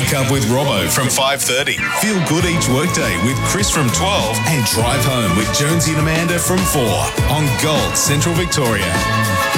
Wake Up with Robbo from 5:30. Feel good each workday with Chris from 12 and Drive Home with Jonesy and Amanda from 4 on Gold Central Victoria.